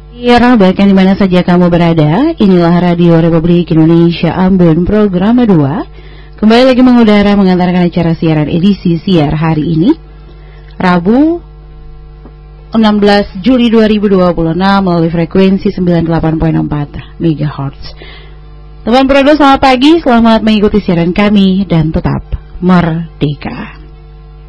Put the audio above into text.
Bahkan di mana saja kamu berada, inilah Radio Republik Indonesia Ambon Program 2. Kembali lagi mengudara mengantarkan acara siaran edisi siar hari ini, Rabu 16 Juli 2026 melalui frekuensi 98.4 MHz. Teman Prodo, selamat pagi, selamat mengikuti siaran kami dan tetap merdeka.